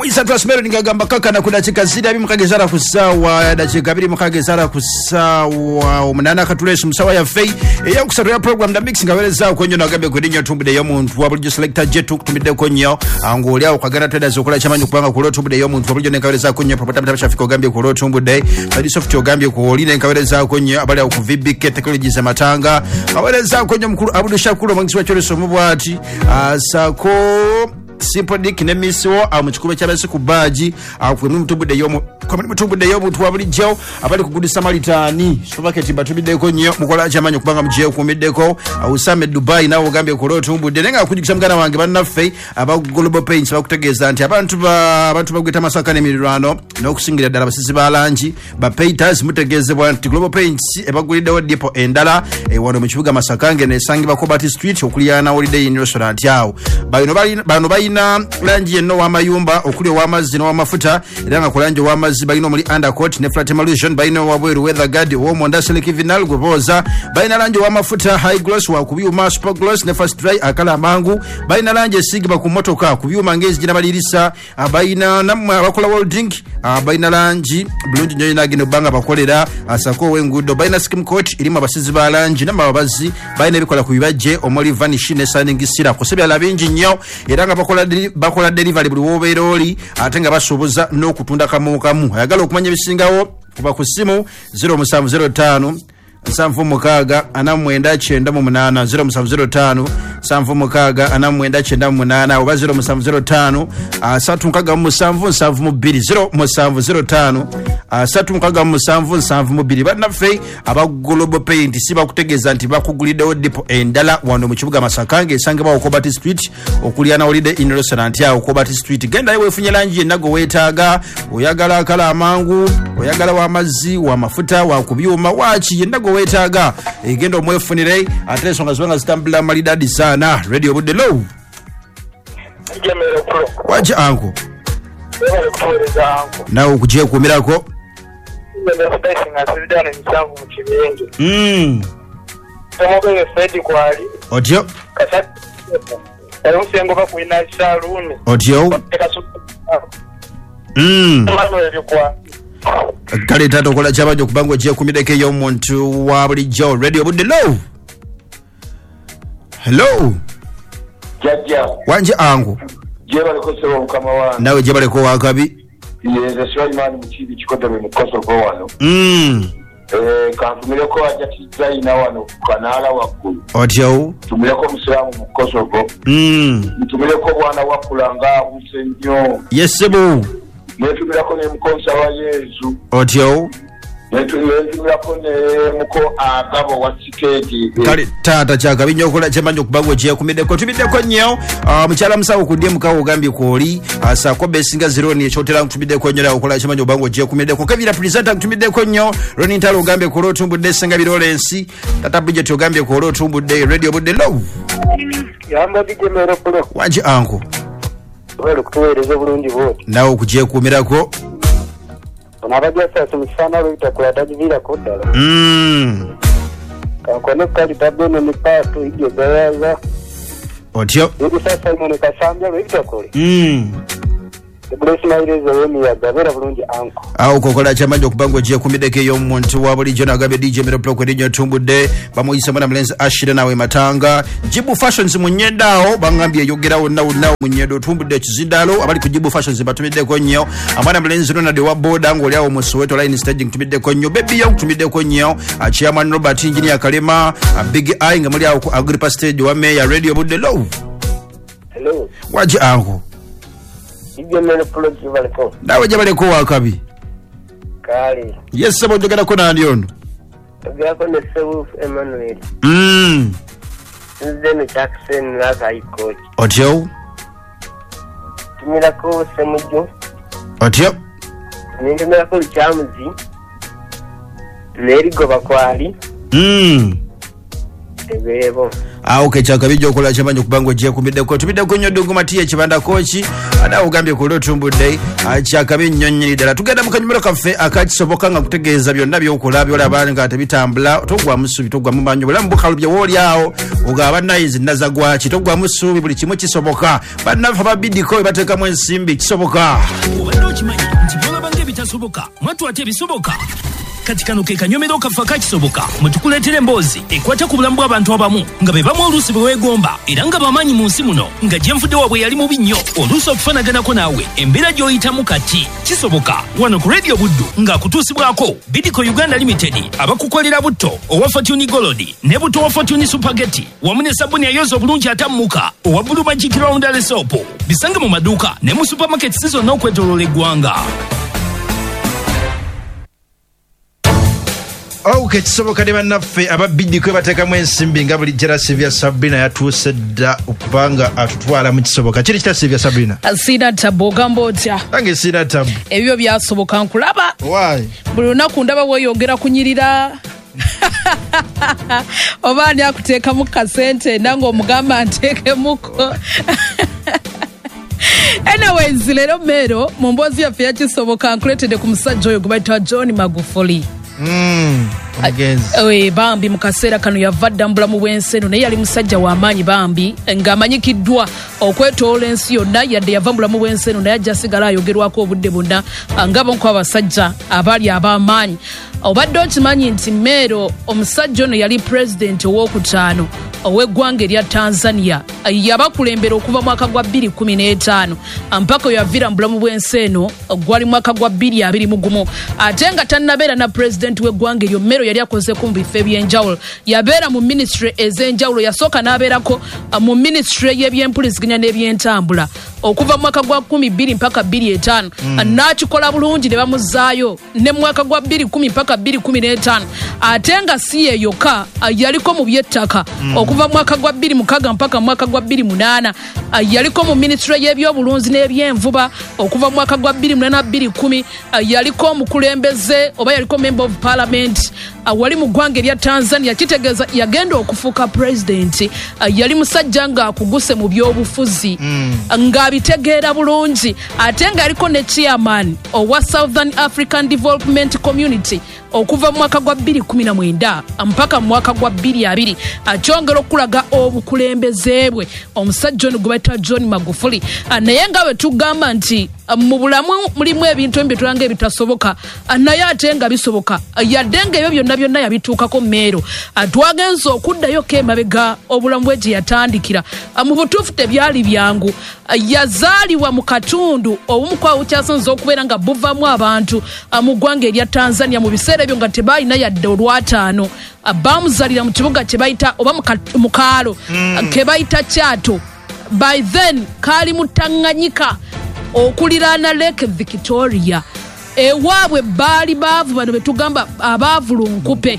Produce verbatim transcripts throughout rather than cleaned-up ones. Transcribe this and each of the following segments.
Bamuisa Trasmero ngagamba kaka na kuna chika zidi abi mkagezara kusawa da chika bili mkagezara kusawa umunana katulesu msawa ya fei ya kusatu ya program da mixing aweleza kwenye na gabe kwenye tumbude ya muntu wabulijo selector jetu kutumide kwenye angulia ukagana tweda zokula chamanyu kupanga kulo tumbude ya muntu wabulijo nekaweleza kwenye propata mtabasha fiko gambia kulo tumbude badi software gambia kuholina nekaweleza kwenye abali ya ukuvibike teknoloji za matanga aweleza kwenye mkulu abudu shakulu mangisi wa chore somubu ati asako Simple Dick Nemisiwo amuchikube cyabase kubaji akwe mu mutumbude yomo kwa mu mutumbude yomo twabuli jeo abali kugudisa malitani supermarket batubide ko nyo mukola chamanyo kubanga mjeo kumideko ausame Dubai nawo gambe ko rotumbude nenga kujikisa mgana wange banaffe aba Global Paints bakutegeza nti abantu ba abantu bagwita masaka ne mirano no kusingira dala basisi balanji ba painters mutegezebwa nti Global Paints ebagulide wa depo endala e wano mu kibuga Masakange ne sangi bakobati street okuliyana holiday in restaurant yawo bayino bali bano bali na lanji eno wa mayumba okuli wa mazi no wa mafuta iranga kulanji wa mazi bayino muri undercoat ne flat emulsion bayino wa bweru weather guard wo monda seleki vinal goboza bayina lanji wa mafuta high gloss wa kubyuma super gloss ne fast dry akala mangu bayina lanji sigba ku motoka kubyuma ngezi jina balirisa bayina namwa bakola welding bayina lanji bulungi nyo inagino banga bakolera asako wengudo bayina skim coat irima basizi balanji namabazi bayina bikola kubibaje omoli vanish ne saningi sira kusebya labinji nyo iranga bakola bakola delivery buli woberoli atenga basubuza no kutunda kamu kamu ayagala okumanya bisingawo kuba ku simu zero seven zero five Sanfu mukaga anamwenda chenda mu munana zero seven zero five Sanfu mukaga anamwenda chenda mu munana oba zero seven zero five asatu mukaga mu sanvu sanvu mu bbiri zero seven zero five asatu mukaga mu sanvu sanvu mu bbiri bana fe aba Global Paint siba kutegeza nti bakugulide depo endala wano mu kibuga Masakange esange ba Okobati Street okuliana holiday in restaurant ya Okobati Street genda yewe funye lanji nago wetaga oyagala kala amangu oyagala wa mazi wa mafuta wa kubyuma wachi yendago wetaga egendo mwefunire atreso ngazwanga zitambula malidadi sana radio budde low Jemero pro waje anko na ukuje kumirako ndio spacing asidana misangu mu kibenge mm tomoke Fred kwali odio kasat ayo sengo ba kuina shaluni odio mm kale tato kola chabajo kubango je kumideke yo muntu wa bulijo radio budde low hello Jajja wanje angu jebale ko sewo mukama wa nawe jebale ko wakabi yeze Sulaiman mukibi kikoto mu koso ko wano mm eh kantumire ko ajati zaina wano kanala wakulu otyo tumire ko musiramu mu koso ko mm tumire ko bwana wakulanga usenyo yesebo netumira ko ne mukonsa wa Yesu otyo netumira ko ne muko agabo wa tiketi kale tata chaka binyokola chemanyo kubango je kumideko tubideko nyo mchala msawo kudie mkawo gambi koli asa ko besinga zero ni chotela tubideko nyola okola chemanyo kubango je kumideko kavira presenter tubideko nyo roni ntalo gambe ko rotumbu desenga birolensi tata budget ogambe ko rotumbu de radio budde low yamba dijemero pro waje anko wale kutuwereza bulungi bote nawo kuje kumirako nabaje sasa msana ro itakuwa tajivira kodala mm kakone kali tabone ni pato hiyo bayaza otyo hiyo sasa imone kasambya ro itakole mm blessing maireze wemi ya gabera bulungi anko au kokola chamanjo kubango je kumideke yo muntu wabuli jona gabe D J Mero Pro kwenye tumbude bamoyisa mwana mlenzi ashire nawe matanga Jibu Fashions munyedao bangambye yogera wona wona munyedo tumbude kizidalo abali kujibu Fashions batumide konyo amana mlenzi rona de waboda ngoli awo musoweto line staging tumide konyo baby yo tumide konyo chairman Robert Engineer Kalema big eye ngamuli awo ku Agrippa stage wa Mayor Radio Budde Low hello waje ango Jemero pro jibale ko dawe jabale ko wakabi kali yes sabo jogera ko nani ono Togera ko ne Sewu Emmanuel mm Nzene Jackson na kai coach otyo tumira ko semujo otyo nindimira ko chamuzi nerigo bakwali mm ebebo awo kechaka bijjo kola chamanyo kubango je kumide ko tubide ko nyodo ngumatiye kibanda kochi ada ugambye ku lotumbudde achaka binyonyi dala tugenda mukanyumiro kafe akakisoboka nga kutegeeza byonna byokola byola banga tabitambula togwa musubi togwa mumanyo bula mbukalu bye woli awo ugaba nayizi nazagwa kitogwa musubi buli kimwe kisoboka banafa babidiko bateka mu ensimbi kisoboka ubando kimanyi ntibola bange bitasoboka mwatu ate bisoboka kati kano ke kanyomero kafa kakisoboka mutukuletere emboozi ekwata ku bulamu bw'abantu abamu nga be bamu oluusi bwe weegomba era nga bamaanyi mu nsi muno nga gyenfudde waabwe yali mubi nnyo oluusi okufanaganako naawe embeera gy'oyitamu kati kisoboka wano ku radio buddu ng'akutuusibwako bidiko uganda limited abakukolera butto owa fortune golodi ne butto wa fortune supageti wamu ne sabuni ayoza obulungi atammuka owa blue magic roundale soap bisange mu maduuka ne mu supermarkets zonna okwetooloola eggwanga. Oh, kisoboka ne bannaffe ababiddi kwe batekamu ensimbi nga buli jera Sylvia Sabrina yatuuse dda okubanga atutwala mu kisoboka. Kiri kita Sylvia Sabrina? Sina tabu ogamba otya? Nange sina tabu. Ebyo byasoboka nkulaba. Why? Buli lunaku ndaba weeyongera kunyirira. Oba ani akuteekamu kasente nange omugamba nteekemuko. Anyways, leero Meero mu mboozi yaffe yakisoboka nkuleetedde ku musajja oyo gwe bayita John Magufuli. Mm, Ewe bambi mukaseera kano yava dda mu bulamu bw'ensi naye yali musajja w'amaanyi bambi ng'amanyikiddwa okwetoola ensi yonna yadde yava mu bulamu bw'ensi naye ajja asigala ayogerwako obudde bwonna ng'abomu abasajja abaali ab'amaanyi. Obadde okimanyi nti Meero omusajja ono yali pulezidenti ow'okutaano ow'eggwanga erya Tanzania yabakulembera okuva mwaka gwa bbiri kumi n'etaano mpaka yaviira mu bulamu bw'ensi eno gwali mwaka gwa bbiri abiri mu gumu ate nga tannabeera na pulezidenti w'eggwanga eryo Meero yali akozeko mu bifo eby'enjawulo yabeera mu minisitule ez'enjawulo yasooka n'abeerako mu minisitule y'ebyempuliziganya n'ebyentambula okuva mwaka gwa kumi bbiri mpaka bbiri etaano mm. n'akikola bulungi ne bamuzaayo ne mwaka gwa bbiri kumi mpaka bbiri kumi n'etaano ate nga si ye yokka yaliko mu by'ettaka mm. okuva mwaka gwa bbiri mukaaga mpaka mwaka gwa bbiri munaana yaliko mu minisitule y'ebyobulunzi n'ebyenvuba okuva mwaka gwa bbiri munaana bbiri kumi yaliko omukulembeze oba yaliko member of parliament wali mu ggwanga erya Tanzania kitegeeza yagenda okufuuka pulezidenti yali musajja nga akuguse mu by'obufuzi mm. ng'abitegeera bulungi ate nga aliko ne chairman owa Southern African Development Community okuva mu mwaka gwa bbiri kumi na mwenda mpaka mu mwaka gwa bbiri abiri akyongera okulaga obukulembeze bwe omusajja ono gwe bayita John Magufuli naye nga bwe tugamba nti mu bulamu mulimu ebintu ebi tulanga ebitasoboka naye ate nga bisoboka yadde nga ebyo byonna byonna yabituukako Meero twagenza okuddayo ko emabega obulamu bwe gye yatandikira mu butuufu tebyali byangu yazaalibwa mu katundu obumu kwa bukyasinza okubeera nga buvamu abantu mu ggwanga erya Tanzania mu biseera ebyo nga tebaalina yadde olwataano baamuzaalira mu kibuga kye bayita oba mu kaalo mm. ke bayita Kyato by then kaali mu Tanganyika okuliraana Lake Victoria ewaabwe baali baavu bano betugamba abaavulunkupe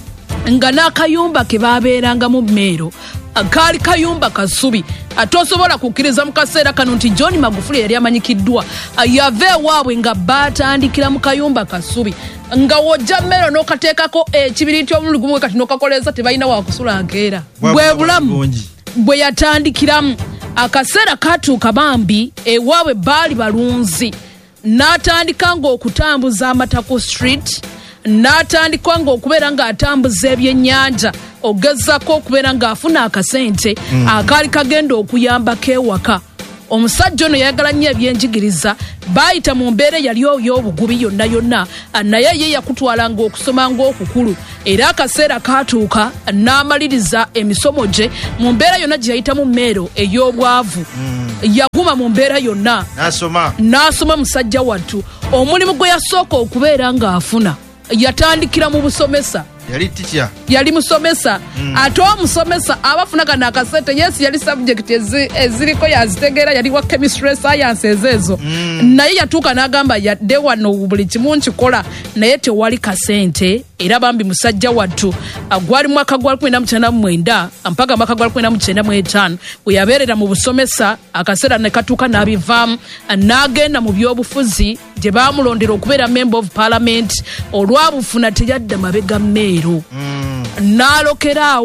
nga n'akayumba ke baabeeranga mu Meero kaali kayumba kasubi atosobola kukkiriza mu kaseera kano nti John Magufuli yali amanyikiddwa yava ewaabwe nga baatandikira mu kayumba kasubi nga wojja Meero n'okateekako ekibiriiti omulundi gumu kati n'okakoleeza tebalina wakusula nkeera bwe bulamu bwe yatandikiramu akaseera katuuka bambi ewaabwe baali balunzi n'atandika nga okutambuza Amataku Street n'atandika nga okubeera nga atambuza ebyennyanja ogezako okubeera ng'afuna akasente mm. akaali kagenda okuyambako ewaka omusajja ono yayagala nnyo ebyenjigiriza baayita mu mbeera yali ey'obugubi yonna yonna naye ye yakutwalanga okusoma ng'okukulu era akaseera katuuka n'amaliriza emisomo gye mu mbeera yonna gye yayitamu Meero ey'obwavu mm. yaguma mu mbeera yonna n'asoma n'asoma musajja wattu omulimu gwe yasooka okubeera ng'afuna yatandikira mu busomesa yali teacher yali musomesa mm. ate omusomesa abafuna kana akasente yes yali subject eziriko yazitegeera yali wa chemistry science ezezo mm. naye yatuuka n'agamba yadde wano buli kimu nkikola naye tewali kasente era bambi musajja wattu gwali mwaka gwa kumi na mukyenda mu mwenda mpaka mwaka gwa kumi na mukyenda mu etaano we yabeerera mu busomesa akaseera ne katuuka n'abivaamu n'agenda mu by'obufuzi gye baamulondera okubeera member of parliament olwabufuna teyadda mabega Meero mm. n'alokeraawo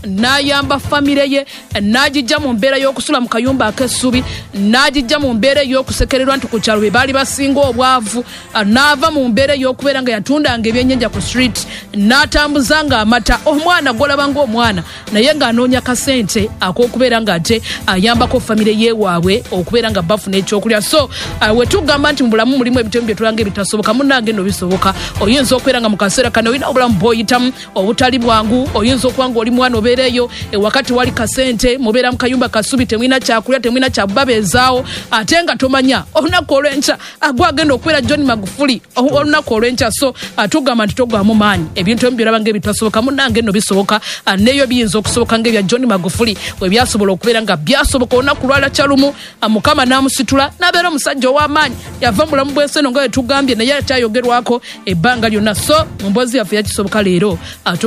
n'ayamba famire ye n'agijja mu mbeera y'okusula mu kayumba ak'essubi n'agijja mu mbeera y'okusekererwa nti ku kyalo be baali basinga obwavu n'ava mu mbeera y'okubeera nga yatundanga ebyennyanja ku street n'atambuzanga amata omwana golaba ng'omwana naye ng'anoonya kasente ak'okubeera ng'ate ayambako famire ye waabwe okubeera nga bafuna ekyokulya so uh, we tugamba nti mu bulamu mulimu ebitemu bye tulanga ebitasoboka munnange nno bisoboka oyinza okubeera nga mu kaseera kano olina obulamu bw'oyitamu obutali bwangu oyinza okuba nga oli mwana obeereeyo wakati wali kasente mubeera mu kayumba kasubi temulina kyakulya temulina kyababeezaawo ate nga tomanya olunaku olw'enkya agwagenda okubeera John Magufuli olunaku olw'enkya so tugamba nti togwamu maanyi ebintu ebimu byolaba ng'ebitasoboka munnange nno bisoboka neyo biyinza okusoboka ng'ebya John Magufuli we byasobola okubeera nga byasoboka olunaku lwala kyalumu mukama n'amusitula n'abeera omusajja ow'amaanyi yava mulamu bw'ensi eno nga we tugambye naye akyayogerwako ebbanga lyonna so mu mboozi yaffe yakisoboka leero